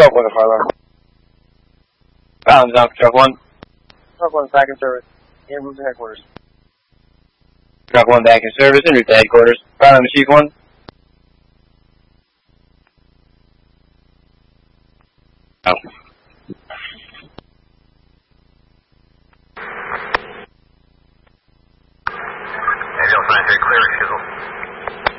Truck 1 to Harlem. Balance down for Truck 1. Truck 1 back in service. En route to headquarters. Truck 1 back in service, en route to headquarters. Fire on the Chief 1. Out.